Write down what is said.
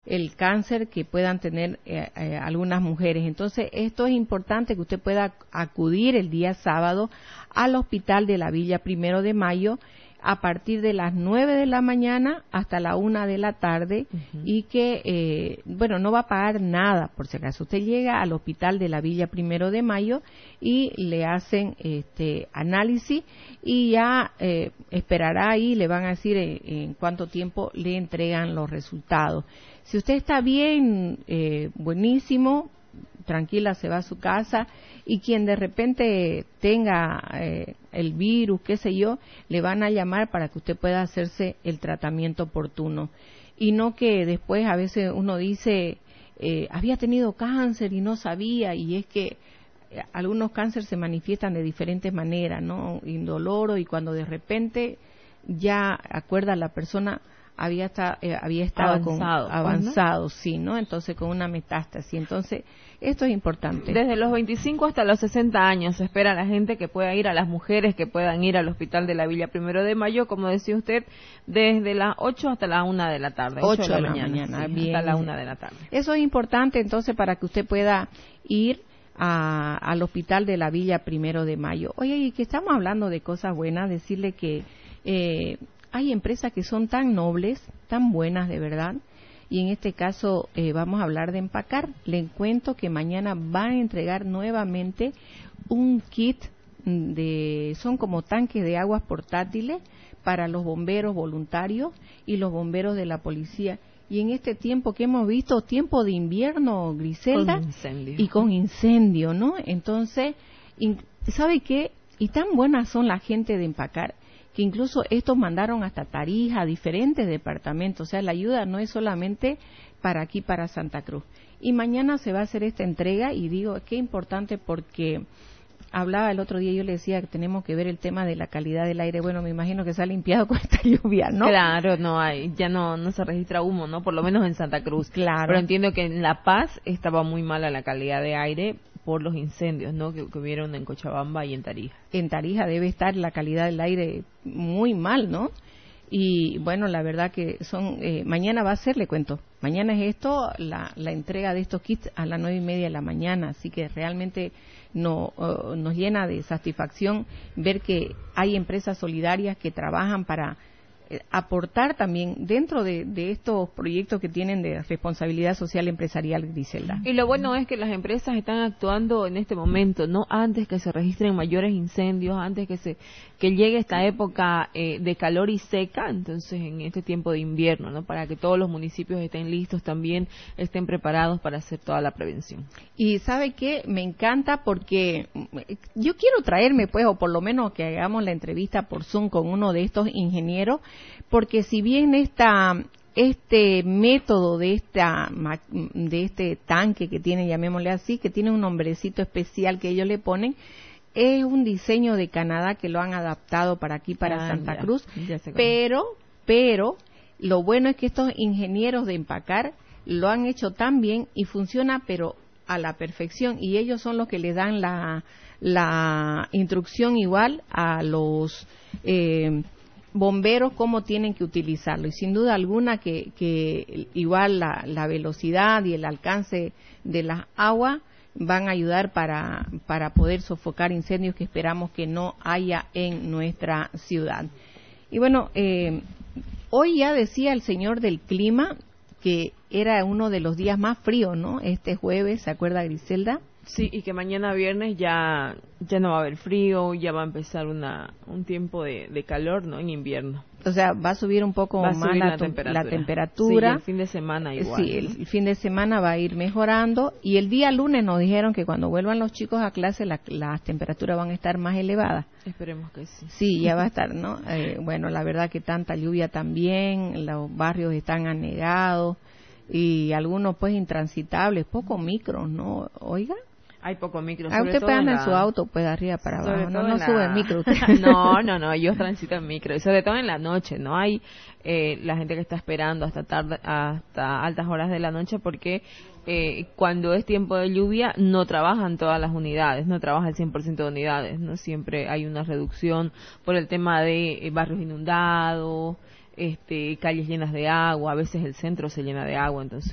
el cáncer que puedan tener algunas mujeres. Entonces, esto es importante que usted pueda acudir el día sábado al hospital de la Villa 1 de Mayo a partir de las 9 de la mañana hasta la 1 de la tarde y que, no va a pagar nada, por si acaso. Usted llega al hospital de la Villa 1 de Mayo y le hacen análisis y ya esperará ahí, le van a decir en cuánto tiempo le entregan los resultados. Si usted está bien, buenísimo, tranquila, se va a su casa, y quien de repente tenga el virus, qué sé yo, le van a llamar para que usted pueda hacerse el tratamiento oportuno. Y no que después a veces uno dice, había tenido cáncer y no sabía, y es que algunos cánceres se manifiestan de diferentes maneras, ¿no? Indoloro, y cuando de repente ya acuerda la persona había estado avanzado, ¿no? Sí, ¿no? Entonces con una metástasis. Entonces, esto es importante. Desde los 25 hasta los 60 años se espera a la gente que pueda ir, a las mujeres que puedan ir al hospital de la Villa 1 de Mayo, como decía usted, desde las 8 hasta la 1 de la tarde. 8 de la mañana, sí, bien. Hasta la 1 de la tarde. Eso es importante, entonces, para que usted pueda ir al hospital de la Villa 1 de Mayo. Oye, y que estamos hablando de cosas buenas, decirle que hay empresas que son tan nobles, tan buenas de verdad, y en este caso vamos a hablar de empacar. Le cuento que mañana van a entregar nuevamente un kit son como tanques de aguas portátiles para los bomberos voluntarios y los bomberos de la policía. Y en este tiempo que hemos visto, tiempo de invierno, Griselda, y con incendio, ¿no? Entonces, ¿sabe qué? Y tan buenas son la gente de empacar, que incluso estos mandaron hasta Tarija, a diferentes departamentos. O sea, la ayuda no es solamente para aquí, para Santa Cruz. Y mañana se va a hacer esta entrega, y digo, qué importante, porque hablaba el otro día, yo le decía que tenemos que ver el tema de la calidad del aire. Bueno, me imagino que se ha limpiado con esta lluvia, ¿no? Claro, ya no se registra humo, ¿no? Por lo menos en Santa Cruz. Claro. Pero entiendo que en La Paz estaba muy mala la calidad de aire por los incendios, ¿no? Que hubieron en Cochabamba y en Tarija. En Tarija debe estar la calidad del aire muy mal, ¿no? Y bueno, la verdad que mañana va a ser, le cuento, mañana es la entrega de estos kits a las 9:30 de la mañana, así que realmente nos llena de satisfacción ver que hay empresas solidarias que trabajan para aportar también dentro de estos proyectos que tienen de responsabilidad social empresarial, Griselda. Y lo bueno es que las empresas están actuando en este momento, no antes que se registren mayores incendios, antes que llegue esta época de calor y seca, entonces en este tiempo de invierno, ¿no? Para que todos los municipios estén listos, también estén preparados para hacer toda la prevención. Y ¿sabe qué? Me encanta porque yo quiero traerme, pues, o por lo menos que hagamos la entrevista por Zoom con uno de estos ingenieros, porque si bien este método de este tanque que tiene, llamémosle así, que tiene un nombrecito especial que ellos le ponen, es un diseño de Canadá que lo han adaptado para aquí, para Santa Cruz, pero lo bueno es que estos ingenieros de empacar lo han hecho tan bien y funciona pero a la perfección, y ellos son los que le dan la instrucción igual a los bomberos cómo tienen que utilizarlo, y sin duda alguna que igual la velocidad y el alcance de las aguas van a ayudar para poder sofocar incendios que esperamos que no haya en nuestra ciudad. Y bueno, hoy ya decía el señor del clima que era uno de los días más fríos, ¿no? Este jueves, ¿se acuerda, Griselda? Sí, y que mañana viernes ya no va a haber frío, ya va a empezar un tiempo de calor, ¿no? En invierno. O sea, va a subir un poco más la temperatura. Sí, el fin de semana igual. Sí, el fin de semana va a ir mejorando, y el día lunes nos dijeron que cuando vuelvan los chicos a clase las temperaturas van a estar más elevadas. Esperemos que sí. Sí, ya va a estar, ¿no? Bueno, la verdad que tanta lluvia también, los barrios están anegados y algunos pues intransitables, poco micros, ¿no? Oiga. Hay poco micro. Usted puede andar en su auto, pues de arriba para abajo, no sube el micro. No, ellos transitan micro, y sobre todo en la noche, ¿no? Hay la gente que está esperando hasta altas horas de la noche, porque cuando es tiempo de lluvia no trabajan todas las unidades, no trabaja el 100% de unidades, ¿no? Siempre hay una reducción por el tema de barrios inundados, calles llenas de agua, a veces el centro se llena de agua, entonces